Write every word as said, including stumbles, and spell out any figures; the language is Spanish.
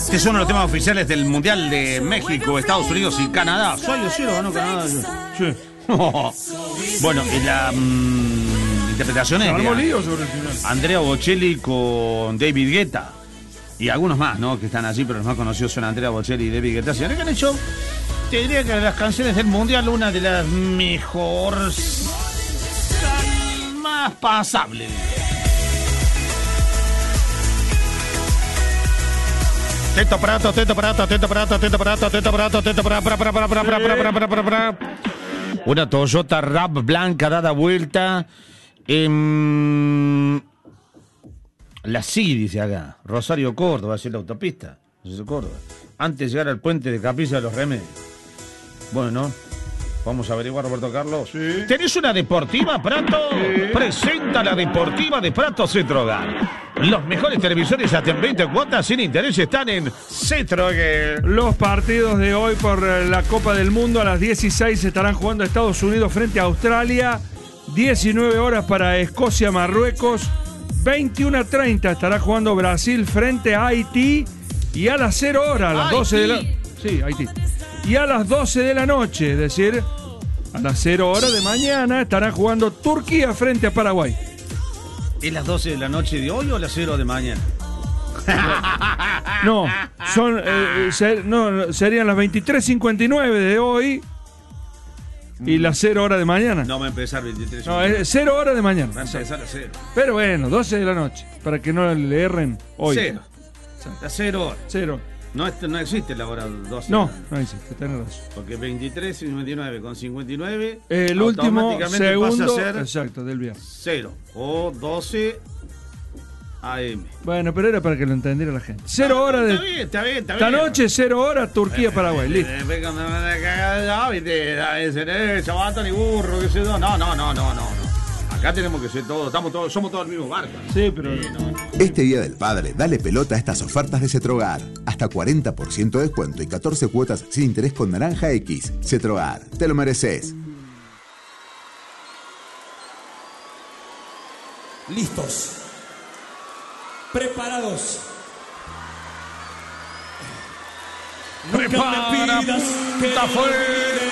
Este es uno de los temas oficiales del Mundial de México, Estados Unidos y Canadá. ¿Soy o cero ganó Canadá? Sí. Bueno, en la mmm, interpretación es de Andrea Bocelli con David Guetta. Y algunos más, ¿no? Que están allí, pero los más conocidos son Andrea Bocelli y David Guetta. Señores, que han hecho, te diría que de las canciones del Mundial, una de las mejores, más pasables. Teto prato, teto prato, teto prato, teto prato, teto prato, teto prato, para, para, para, para, para, para, para, para, para. Una Toyota Rav blanca dada vuelta. En... La C I, dice acá. Rosario Córdoba, es la autopista. Rosario Córdoba. Antes de llegar al puente de Capilla de los Remedios. Bueno, vamos a averiguar, Roberto Carlos. Sí. ¿Tenés una deportiva, Prato? Sí. Presenta la deportiva de Prato Cetrogar. Los mejores televisores hasta en veinte cuotas sin interés están en Cetrogar. Los partidos de hoy por la Copa del Mundo a las dieciséis estarán jugando Estados Unidos frente a Australia. diecinueve horas para Escocia, Marruecos. veintiuno treinta estará jugando Brasil frente a Haití. Y a las cero horas, a las doce de la... Sí, Haití. Y a las doce de la noche, es decir, a las cero horas de mañana, estará jugando Turquía frente a Paraguay. ¿Es las doce de la noche de hoy o las cero de mañana? No, son, eh, ser, no, serían las veintitrés cincuenta y nueve de hoy y las cero horas de mañana. No va a empezar veintitrés. No, es cero horas de mañana. Va a empezar a cero. Pero bueno, doce de la noche, para que no le erren hoy. Cero. Las cero horas. Cero. No, no existe la hora doce. No, no existe, tenés razón. Porque veintitrés cincuenta y nueve con cincuenta y nueve el último segundo pasa a ser exacto del viernes. Cero o doce A M. Bueno, pero era para que lo entendiera la gente. Cero no, horas de. Está bien, está bien, está bien. Esta noche, cero horas, Turquía, Paraguay. Listo. Venga, me van a cagar, viste, chabato ni burro, qué sé yo. No, no, no, no, no. Acá tenemos que ser todos, estamos todos, somos todos el mismo barco. Sí, pero... Sí, no. Este Día del Padre, dale pelota a estas ofertas de Cetrogar. Hasta cuarenta por ciento de descuento y catorce cuotas sin interés con Naranja X. Cetrogar, te lo mereces. Listos. Preparados. Prepara, Nunca me pidas que...